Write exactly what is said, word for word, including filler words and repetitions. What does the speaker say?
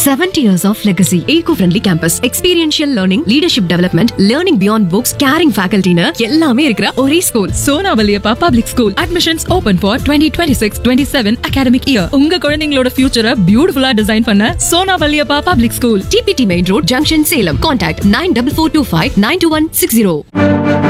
seventy years of legacy. Eco-friendly campus, experiential learning, leadership development, learning beyond books, caring faculty னு எல்லாமே இருக்கிற ஒரே school. Sona Valliappa public school. Admissions open for twenty twenty-six twenty-seven academic year. உங்க குழந்தைகளோட ஃபியூச்சரை பியூட்டிஃபுல்லா design பண்ண Sona Valliappa public school. T P T Main Road, Junction, Salem. Contact nine four four two five nine two one six zero.